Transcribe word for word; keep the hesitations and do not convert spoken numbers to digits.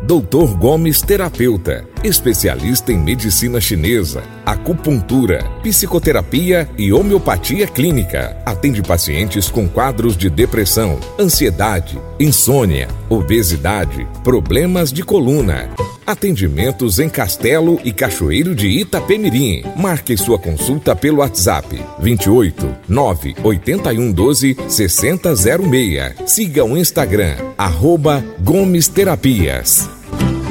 doutor Gomes Terapeuta, especialista em medicina chinesa, acupuntura, psicoterapia e homeopatia clínica. Atende pacientes com quadros de depressão, ansiedade, insônia, obesidade, problemas de coluna. Atendimentos em Castelo e Cachoeiro de Itapemirim. Marque sua consulta pelo WhatsApp vinte e oito, nove oito um, doze, sessenta zero seis. Siga o Instagram, arroba Gomes Terapias.